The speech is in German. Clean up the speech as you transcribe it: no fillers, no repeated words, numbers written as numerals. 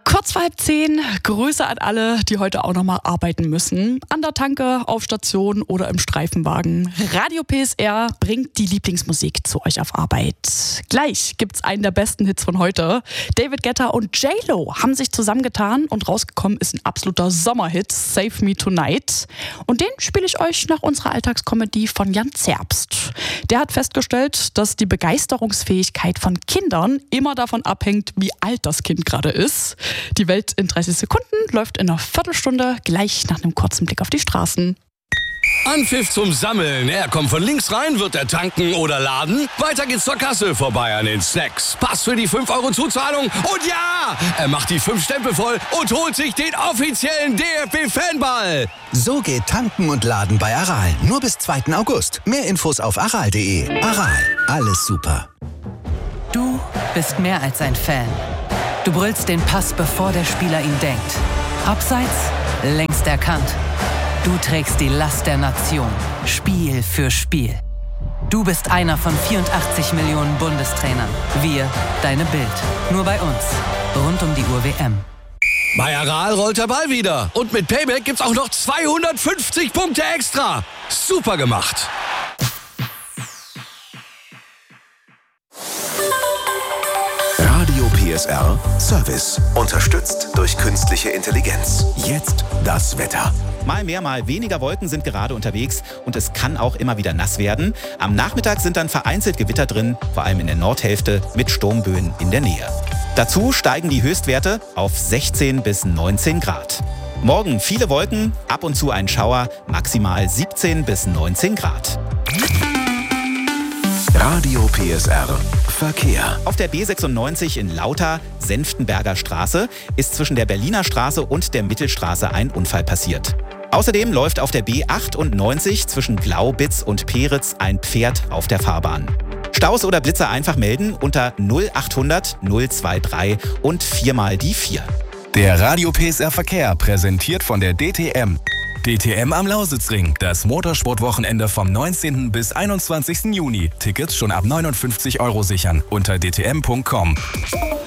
Kurz vor 9:30, Grüße an alle, die heute auch nochmal arbeiten müssen. An der Tanke, auf Station oder im Streifenwagen. Radio PSR bringt die Lieblingsmusik zu euch auf Arbeit. Gleich gibt's einen der besten Hits von heute. David Guetta und J-Lo haben sich zusammengetan und rausgekommen ist ein absoluter Sommerhit, Save Me Tonight. Und den spiele ich euch nach unserer Alltagskomödie von Jan Zerbst. Der hat festgestellt, dass die Begeisterungsfähigkeit von Kindern immer davon abhängt, wie alt das Kind gerade ist. Die Welt in 30 Sekunden läuft in einer Viertelstunde, gleich nach einem kurzen Blick auf die Straßen. Anpfiff zum Sammeln. Er kommt von links rein, wird er tanken oder laden. Weiter geht's zur Kasse, vorbei an den Snacks. Pass für die 5 € Zuzahlung. Und ja, er macht die 5 Stempel voll und holt sich den offiziellen DFB-Fanball. So geht Tanken und Laden bei Aral. Nur bis 2. August. Mehr Infos auf aral.de. Aral, alles super. Du bist mehr als ein Fan. Du brüllst den Pass, bevor der Spieler ihn denkt. Abseits, längst erkannt. Du trägst die Last der Nation, Spiel für Spiel. Du bist einer von 84 Millionen Bundestrainern. Wir, deine Bild. Nur bei uns. Rund um die Uhr WM. Bei Aral rollt der Ball wieder. Und mit Payback gibt's auch noch 250 Punkte extra. Super gemacht. Radio PSR Service. Unterstützt durch künstliche Intelligenz. Jetzt das Wetter. Mal mehr, mal weniger Wolken sind gerade unterwegs und es kann auch immer wieder nass werden. Am Nachmittag sind dann vereinzelt Gewitter drin, vor allem in der Nordhälfte mit Sturmböen in der Nähe. Dazu steigen die Höchstwerte auf 16 bis 19 Grad. Morgen viele Wolken, ab und zu ein Schauer, maximal 17 bis 19 Grad. Radio PSR Verkehr. Auf der B96 in Lauter, Senftenberger Straße, ist zwischen der Berliner Straße und der Mittelstraße ein Unfall passiert. Außerdem läuft auf der B98 zwischen Glaubitz und Peritz ein Pferd auf der Fahrbahn. Staus oder Blitzer einfach melden unter 0800 023 und 4 mal die 4. Der Radio PSR Verkehr präsentiert von der DTM. DTM am Lausitzring, das Motorsportwochenende vom 19. bis 21. Juni. Tickets schon ab 59 € sichern unter dtm.com.